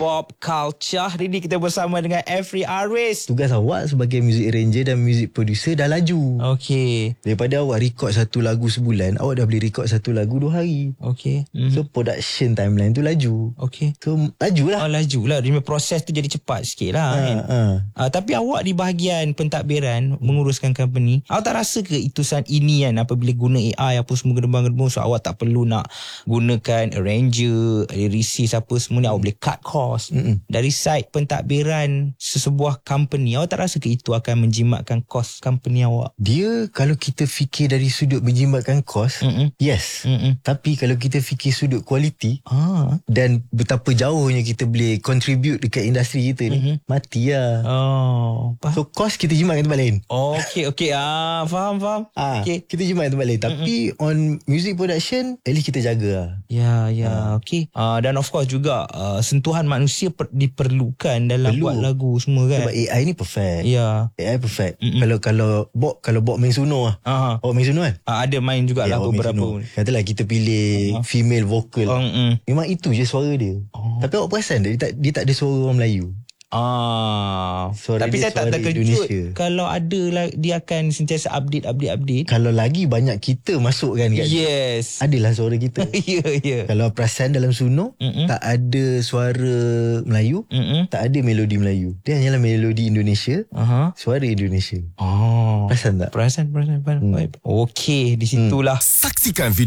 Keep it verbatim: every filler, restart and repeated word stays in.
Pop Culture. Hari ni kita bersama dengan Every Aris. Tugas awak sebagai music arranger dan music producer dah laju. Okey. Daripada awak record satu lagu sebulan, awak dah boleh record satu lagu dua hari. Okey. Mm. So production timeline tu laju. Okey. So laju lah. Oh, laju lah. Dia punya proses tu jadi cepat sikit lah. Ha, Kan? ha. Uh, tapi awak di bahagian pentadbiran menguruskan company, awak tak rasa ke itusan ini kan apabila guna A I apa semua gedebang-gedebang, so awak tak perlu nak gunakan arranger, lyricist apa semua ni, awak boleh cut cost. Mm-mm. Dari side pentadbiran sesebuah company, awak tak rasa ke itu akan menjimatkan kos company awak? Dia kalau kita fikir dari sudut menjimatkan kos, Mm-mm. yes. Mm-mm. Tapi kalau kita fikir sudut kualiti Ah. dan betapa jauhnya kita boleh contribute dekat industri kita ni, Mhm. mati lah. Oh, faham. So kos kita jimatkan tempat lain. Okey, okey. Ah, faham, faham. Ah, Okey. kita jimatkan tempat lain. Tapi on music production, at least kita jaga lah. Ya, ya, okey. Uh, dan of course juga uh, sentuhan manusia per, diperlukan dalam Perlu. buat lagu semua kan. Sebab A I ni perfect. Ya. A I perfect. Mm-mm. Kalau kalau Bok kalau Bok main Suno lah. Aha. Awak main Suno kan? Uh, ada main jugalah awak main beberapa. Suno. Katalah kita pilih Ah. female vocal. Oh, mm. Memang itu je suara dia. Oh. Tapi awak perasan tak, dia tak, dia tak ada suara orang Melayu. Ah, Suara tapi dia saya tak suara terkejut Indonesia. kalau ada lah, dia akan sentiasa update update update. Kalau lagi banyak kita masukkan kat Yes. adalah suara kita. Ya, ya. Kalau perasan dalam Suno, Mm-mm. tak ada suara Melayu, Mm-mm. tak ada melodi Melayu. Dia hanyalah melodi Indonesia, Aha. suara Indonesia. Oh. Perasan tak? Perasan, perasan, perasan. Hmm. Okey, di situlah. Saksikan video